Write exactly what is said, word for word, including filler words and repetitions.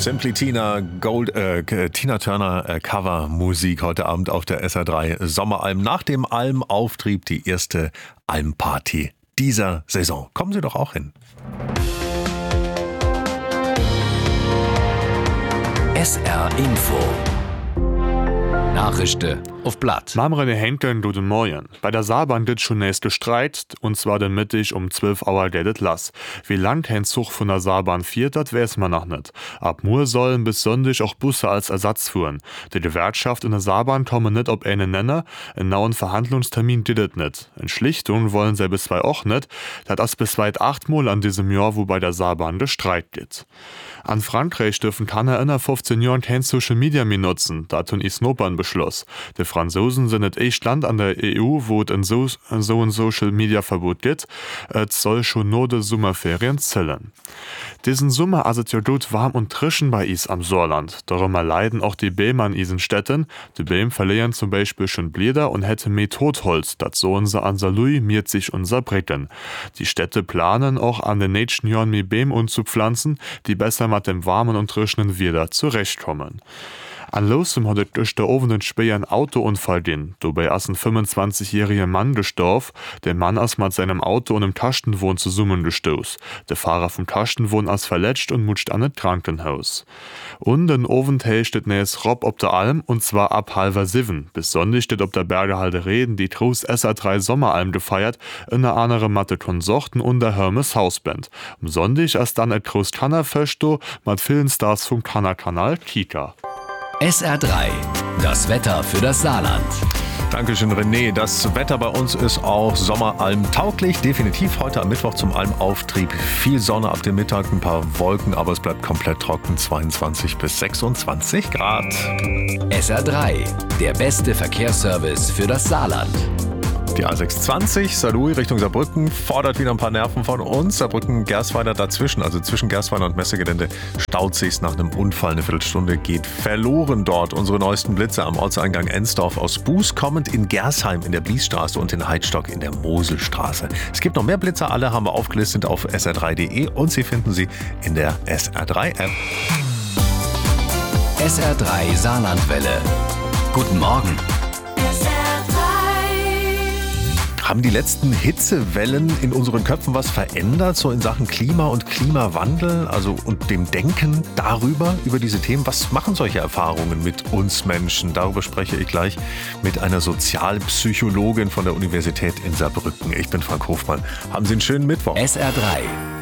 Simply Tina, Gold, äh, Tina Turner äh, Cover-Musik heute Abend auf der S R drei Sommeralm. Nach dem Almauftrieb die erste Almparty dieser Saison. Kommen Sie doch auch hin. S R Info. Nachrichten auf Blatt. Mamrene Henken, guten Morgen. Bei der Saarbahn dit schon nächste Streit, und zwar den Mittag um zwölf Uhr geht las. Wie lang kein Zug von der Saarbahn fährt, das weiß man noch nicht. Ab Mur sollen bis Sonntag auch Busse als Ersatz fuhren. Die Gewerkschaft in der Saarbahn kommen nicht ob eine Nenner, einen neuen Verhandlungstermin dit it nicht. In Schlichtung wollen sie bis zwei auch nicht, das ist bis weit achtmal an diesem Jahr, wo bei der Saarbahn der Streit geht. An Frankreich dürfen keine in fünfzehn Jahren kein Social Media mehr nutzen, da tun is Snopern beschloss. Die Franzosen sind das echt Land an der E U, wo es ein so, so ein Social Media Verbot gibt. Es soll schon nur die Sommerferien zählen. Diesen Sommer ist es ja gut warm und trischen bei is am Saarland. Darüber leiden auch die Bäume an isen Städten. Die Bäume verlieren zum Beispiel schon Blätter und hätten mehr Totholz. Das so unser an Saarlouis miert sich unser Brecken. Die Städte planen auch an den nächsten Jahren mehr Bäume umzupflanzen, die besser mit dem warmen und trischen Wetter zurechtkommen. An Losum hat es durch der offenen Späher ein Autounfall gehen. Dabei ist ein fünfundzwanzigjähriger Mann gestorben. Der Mann ist mit seinem Auto und einem Kastenwohn zusammen gestoßen. Der Fahrer vom Kastenwohn ist verletzt und mutscht an das Krankenhaus. Und in Oventhal steht nähes Rob ob der Alm, und zwar ab halber sieben. Bis Sonntag steht ob der Berge halde Reden, die Trus S R drei Sommeralm gefeiert, in der andere Matte Konsorten und der Hermes Hausband. Am Sonntag ist dann ein groß Kannerfesto mit vielen Stars vom Kannerkanal Kika. S R drei, das Wetter für das Saarland. Dankeschön, René. Das Wetter bei uns ist auch Sommeralm tauglich. Definitiv heute am Mittwoch zum Almauftrieb. Viel Sonne ab dem Mittag, ein paar Wolken, aber es bleibt komplett trocken. zweiundzwanzig bis sechsundzwanzig Grad. S R drei, der beste Verkehrsservice für das Saarland. Die A sechshundertzwanzig, Saarlouis Richtung Saarbrücken, fordert wieder ein paar Nerven von uns. Saarbrücken-Gersweiler dazwischen, also zwischen Gersweiler und Messegelände, staut sich's nach einem Unfall. Eine Viertelstunde geht verloren dort. Unsere neuesten Blitze am Ortseingang Ensdorf aus Buß, kommend in Gersheim in der Bliesstraße und in Heidstock in der Moselstraße. Es gibt noch mehr Blitze, alle haben wir aufgelistet auf S R drei Punkt de und Sie finden sie in der S R drei App. S R drei Saarlandwelle. Guten Morgen. Haben die letzten Hitzewellen in unseren Köpfen was verändert, so in Sachen Klima und Klimawandel, also und dem Denken darüber, über diese Themen? Was machen solche Erfahrungen mit uns Menschen? Darüber spreche ich gleich mit einer Sozialpsychologin von der Universität in Saarbrücken. Ich bin Frank Hofmann. Haben Sie einen schönen Mittwoch. S R drei,